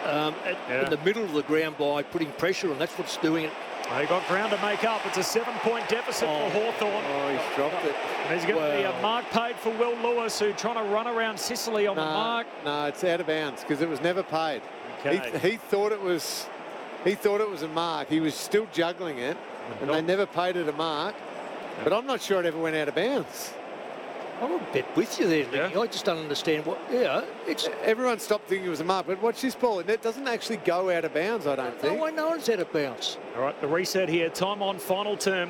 in the middle of the ground by putting pressure on. That's what's doing it. They got ground to make up. It's a 7-point deficit for Hawthorn. Oh, he's dropped it. There's going to be a mark paid for Will Lewis, who trying to run around Sicily on the mark. No, it's out of bounds because it was never paid. Okay. He thought it was a mark. He was still juggling it, and they never paid it a mark. But I'm not sure it ever went out of bounds. I'm a bit with you there, Nicky. I just don't understand what. Yeah, it's. Everyone stopped thinking it was a mark, but watch this ball. It doesn't actually go out of bounds, I don't think. No, I know it's out of bounds. All right, the reset here. Time on final term.